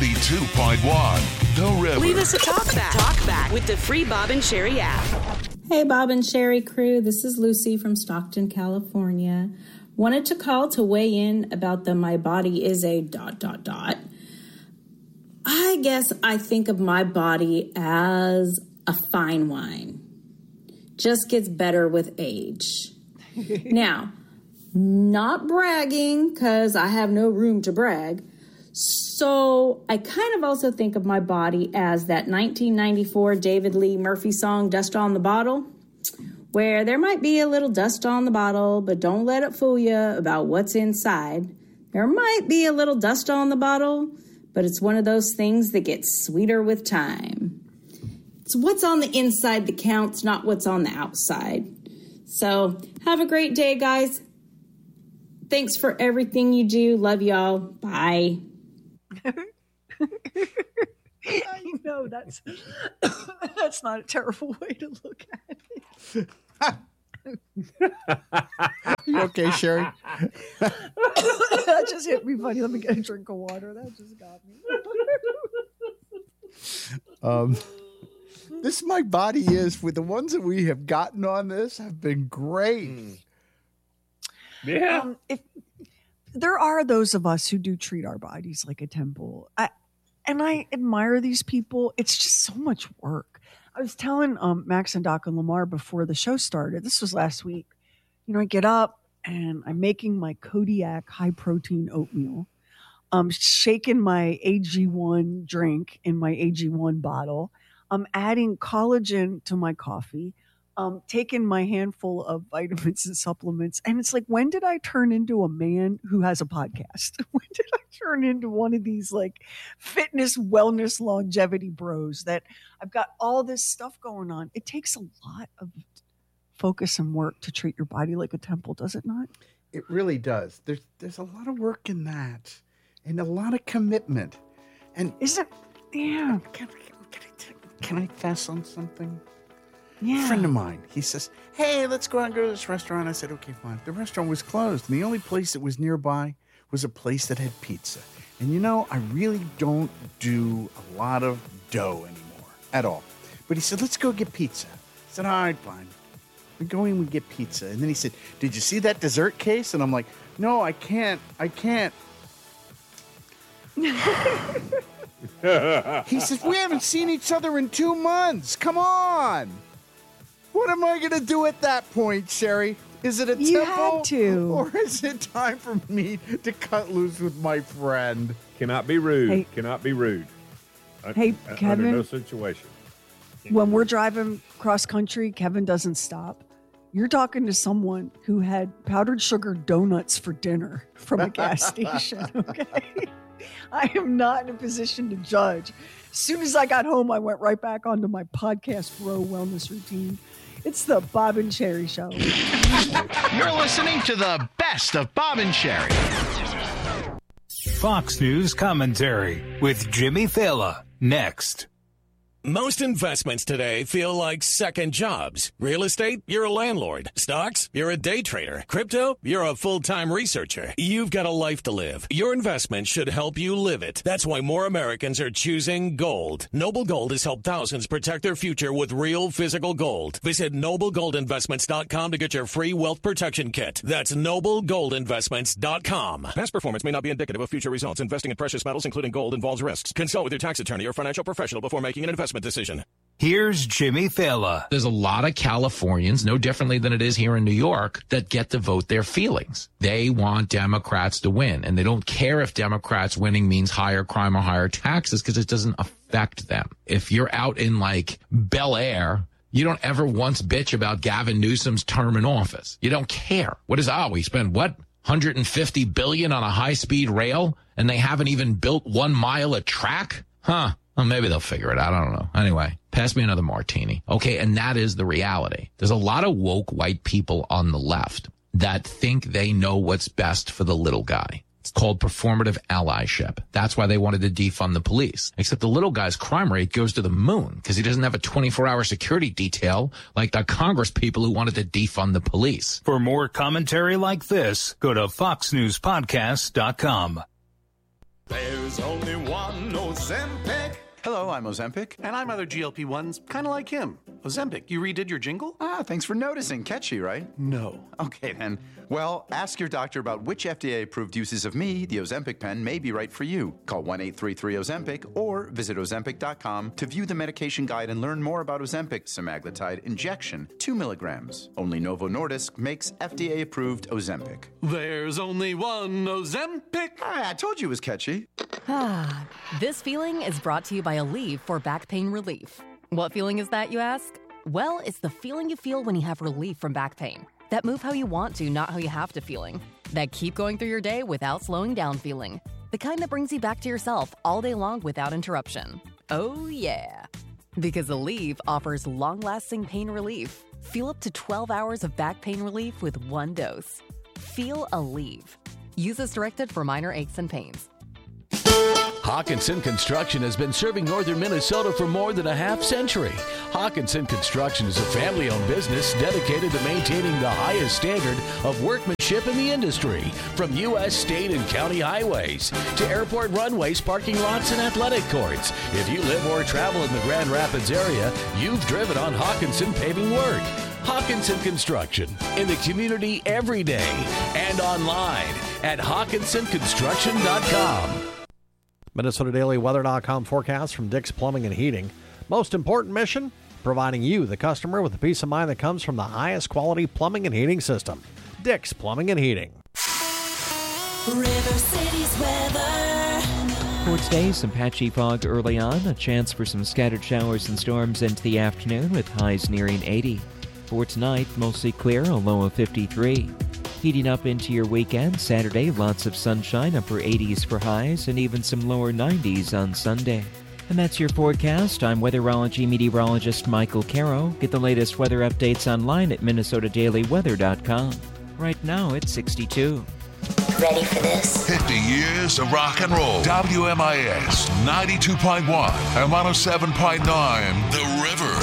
92.1 The River. Leave us a talk back with the free Bob and Sherry app. Hey, Bob and Sherry crew. This is Lucy from Stockton, California. Wanted to call to weigh in about the my body is a ... I guess I think of my body as a fine wine. Just gets better with age. Now, not bragging, because I have no room to brag. So I kind of also think of my body as that 1994 David Lee Murphy song, Dust on the Bottle, where there might be a little dust on the bottle, but don't let it fool you about what's inside. There might be a little dust on the bottle, but it's one of those things that gets sweeter with time. It's what's on the inside that counts, not what's on the outside. So have a great day, guys. Thanks for everything you do. Love y'all. Bye. No, that's not a terrible way to look at it. You okay, Sherry? That just hit me funny. Let me get a drink of water. That just got me. This My Body Is, with the ones that we have gotten on this, have been great. Yeah. If there are those of us who do treat our bodies like a temple, I admire these people. It's just so much work. I was telling Max and Doc and Lamar before the show started, this was last week, I get up and I'm making my Kodiak high protein oatmeal. I'm shaking my AG1 drink in my AG1 bottle. I'm adding collagen to my coffee. Taking my handful of vitamins and supplements. And it's like, when did I turn into a man who has a podcast? When did I turn into one of these like fitness, wellness, longevity bros that I've got all this stuff going on? It takes a lot of focus and work to treat your body like a temple, does it not? It really does. There's a lot of work in that and a lot of commitment. And isn't yeah. Can I fess on something? Yeah. A friend of mine, he says, hey, let's go out and go to this restaurant. I said, okay, fine. The restaurant was closed. And the only place that was nearby was a place that had pizza. And I really don't do a lot of dough anymore at all. But he said, let's go get pizza. I said, all right, fine. We go in, we get pizza. And then he said, did you see that dessert case? And I'm like, no, I can't. He says, we haven't seen each other in 2 months. Come on. What am I going to do at that point, Sherry? Is it a You temple? had to. Or is it time for me to cut loose with my friend? Cannot be rude. Hey. Cannot be rude. Hey, Kevin. Under no situation. When we're driving cross country, Kevin doesn't stop. You're talking to someone who had powdered sugar donuts for dinner from a gas station, okay? I am not in a position to judge. As soon as I got home, I went right back onto my podcast bro wellness routine. It's the Bob and Sherry Show. You're listening to the best of Bob and Sherry. Fox News commentary with Jimmy Fallon next. Most investments today feel like second jobs. Real estate, you're a landlord. Stocks, you're a day trader. Crypto, you're a full-time researcher. You've got a life to live. Your investment should help you live it. That's why more Americans are choosing gold. Noble Gold has helped thousands protect their future with real physical gold. Visit NobleGoldInvestments.com to get your free wealth protection kit. That's NobleGoldInvestments.com. Past performance may not be indicative of future results. Investing in precious metals, including gold, involves risks. Consult with your tax attorney or financial professional before making an investment decision. Here's Jimmy Fallon. There's a lot of Californians, no differently than it is here in New York, that get to vote their feelings. They want Democrats to win, and they don't care if Democrats winning means higher crime or higher taxes because it doesn't affect them. If you're out in like Bel Air, you don't ever once bitch about Gavin Newsom's term in office. You don't care. What is, we spend what? $150 billion on a high-speed rail, and they haven't even built 1 mile of track? Huh. Well, maybe they'll figure it out. I don't know. Anyway, pass me another martini. Okay, and that is the reality. There's a lot of woke white people on the left that think they know what's best for the little guy. It's called performative allyship. That's why they wanted to defund the police. Except the little guy's crime rate goes to the moon because he doesn't have a 24-hour security detail like the Congress people who wanted to defund the police. For more commentary like this, go to foxnewspodcast.com. There's only one knows Ozempic. Hello, I'm Ozempic. And I'm other GLP-1s, kind of like him. Ozempic, you redid your jingle? Thanks for noticing. Catchy, right? No. Okay, then. Well, ask your doctor about which FDA-approved uses of me, the Ozempic pen, may be right for you. Call 1-833-OZEMPIC or visit Ozempic.com to view the medication guide and learn more about Ozempic semaglutide injection, 2 milligrams. Only Novo Nordisk makes FDA-approved Ozempic. There's only one Ozempic. I told you it was catchy. This feeling is brought to you by Aleve for back pain relief. What feeling is that, you ask? Well, it's the feeling you feel when you have relief from back pain. That move how you want to, not how you have to feeling. That keep going through your day without slowing down feeling. The kind that brings you back to yourself all day long without interruption. Oh, yeah. Because Aleve offers long-lasting pain relief. Feel up to 12 hours of back pain relief with one dose. Feel Aleve. Use as directed for minor aches and pains. Hawkinson Construction has been serving northern Minnesota for more than a half century. Hawkinson Construction is a family-owned business dedicated to maintaining the highest standard of workmanship in the industry, from U.S., state, and county highways to airport runways, parking lots, and athletic courts. If you live or travel in the Grand Rapids area, you've driven on Hawkinson paving work. Hawkinson Construction, in the community every day and online at HawkinsonConstruction.com. MinnesotaDailyWeather.com forecast from Dick's Plumbing and Heating. Most important mission, providing you, the customer, with the peace of mind that comes from the highest quality plumbing and heating system. Dick's Plumbing and Heating. River City's weather. For today, some patchy fog early on, a chance for some scattered showers and storms into the afternoon with highs nearing 80. For tonight, mostly clear, a low of 53. Heating up into your weekend, Saturday, lots of sunshine, upper 80s for highs, and even some lower 90s on Sunday. And that's your forecast. I'm weatherology meteorologist Michael Caro. Get the latest weather updates online at MinnesotaDailyWeather.com. Right now, it's 62. Ready for this? 50 years of rock and roll. WMIS 92.1 and 107.9 The River.